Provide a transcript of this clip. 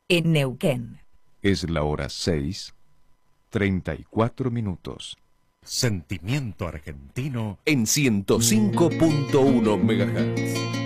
en Neuquén. Es la hora 6:34. Sentimiento argentino En 105.1 MHz.